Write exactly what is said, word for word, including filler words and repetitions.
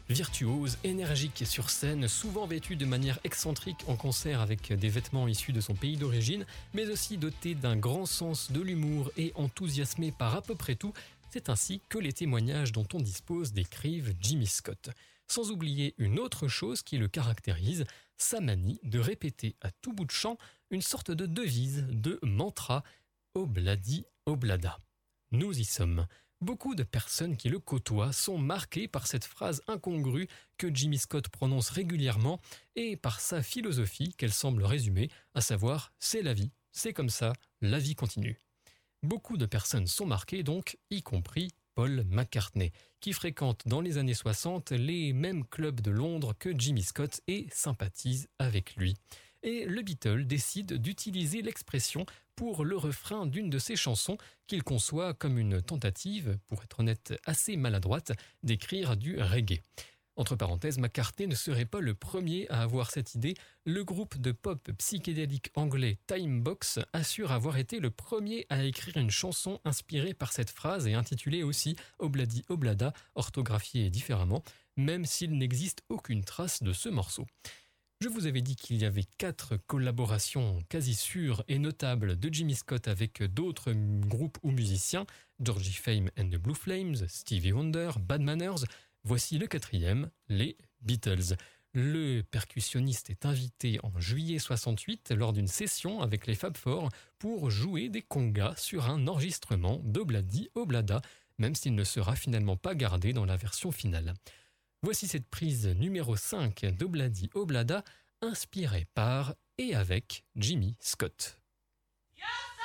Virtuose, énergique sur scène, souvent vêtu de manière excentrique en concert avec des vêtements issus de son pays d'origine, mais aussi doté d'un grand sens de l'humour et enthousiasmé par à peu près tout, c'est ainsi que les témoignages dont on dispose décrivent Jimmy Scott. Sans oublier une autre chose qui le caractérise, sa manie de répéter à tout bout de champ une sorte de devise, de mantra, Obladi Oblada. Nous y sommes. Beaucoup de personnes qui le côtoient sont marquées par cette phrase incongrue que Jimmy Scott prononce régulièrement et par sa philosophie qu'elle semble résumer, à savoir « c'est la vie, c'est comme ça, la vie continue ». Beaucoup de personnes sont marquées donc, y compris Paul McCartney, qui fréquente dans les années soixante les mêmes clubs de Londres que Jimmy Scott et sympathise avec lui. Et le Beatle décide d'utiliser l'expression pour le refrain d'une de ses chansons qu'il conçoit comme une tentative, pour être honnête assez maladroite, d'écrire du reggae. Entre parenthèses, McCartney ne serait pas le premier à avoir cette idée. Le groupe de pop psychédélique anglais Timebox assure avoir été le premier à écrire une chanson inspirée par cette phrase et intitulée aussi Obladi Oblada, orthographiée différemment, même s'il n'existe aucune trace de ce morceau. Je vous avais dit qu'il y avait quatre collaborations quasi sûres et notables de Jimmy Scott avec d'autres groupes ou musiciens, Georgie Fame and the Blue Flames, Stevie Wonder, Bad Manners. Voici le quatrième, les Beatles. Le percussionniste est invité en juillet soixante-huit lors d'une session avec les Fab Four pour jouer des congas sur un enregistrement d'Obladi Oblada, même s'il ne sera finalement pas gardé dans la version finale. Voici cette prise numéro cinq d'Obladi Oblada, inspirée par et avec Jimmy Scott. Yes!